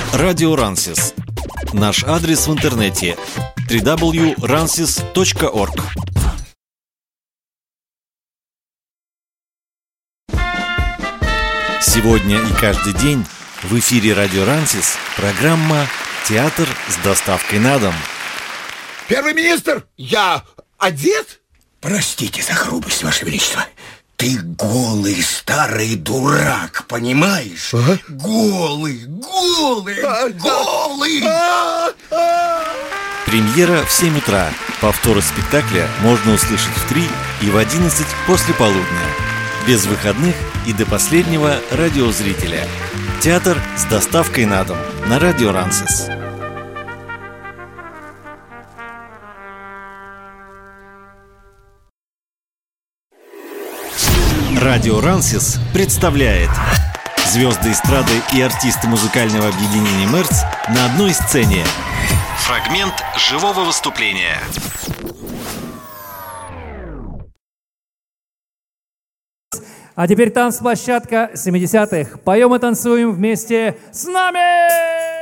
Радио Рансис. Наш адрес в интернете www.ransis.org. Сегодня и каждый день в эфире Радио Рансис программа «Театр с доставкой на дом». Первый министр, я одет? Простите за грубость, Ваше Величество. Ты голый старый дурак, понимаешь? Ага. Голый. Премьера в 7 утра. Повторы спектакля можно услышать в 3 и в 11 после полудня. Без выходных и до последнего радиозрителя. Театр с доставкой на дом на Радио Рансис. Радио Рансис представляет звезды эстрады и артисты музыкального объединения «Мерц» на одной сцене. Фрагмент живого выступления. А теперь танцплощадка 70-х. Поем и танцуем вместе с нами!